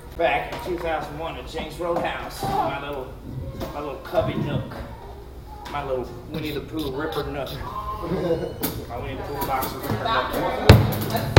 Back in 2001 at James Roadhouse, my little cubby nook, my little Winnie the Pooh Ripper nook, my Winnie the Pooh box of Ripper nook.